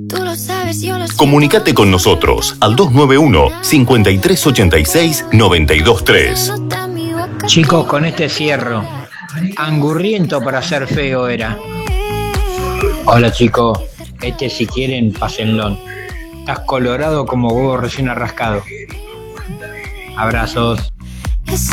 Tú lo sabes, yo lo sé. Comunicate con nosotros al 291-5386-923. Chicos, con este cierro, angurriento para ser feo era. Hola chicos, si quieren, pásenlo. Estás colorado como huevo recién arrascado. Abrazos.